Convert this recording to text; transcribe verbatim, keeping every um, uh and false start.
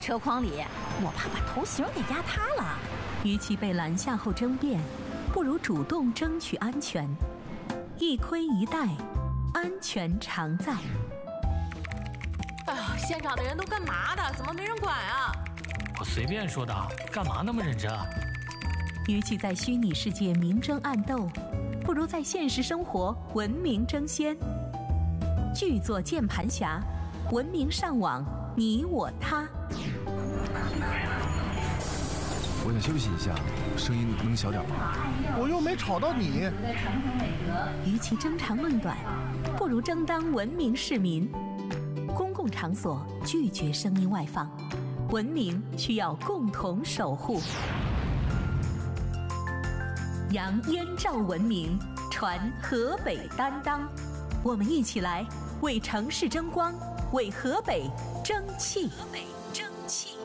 车筐里，我怕把头型给压塌了。 与其被拦下后争辩，不如主动争取安全。一盔一带，安全常在。 哎呀，现场的人都干嘛的？怎么没人管啊？ 我随便说的，干嘛那么认真啊？ 与其在虚拟世界明争暗斗，不如在现实生活文明争先。剧作键盘侠，文明上网，你我他。 我想休息一下，声音能小点吗？ 我又没吵到你。 与其争长论短，不如争当文明市民。公共场所拒绝声音外放，文明需要共同守护。扬燕赵文明，传河北担当。我们一起来为城市争光，为河北争气。